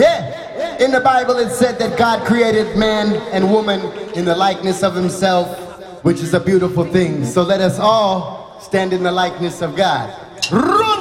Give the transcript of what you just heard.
Yeah, in the Bible it said that God created man and woman in the likeness of himself, which is a beautiful thing. So let us all stand in the likeness of God. Run!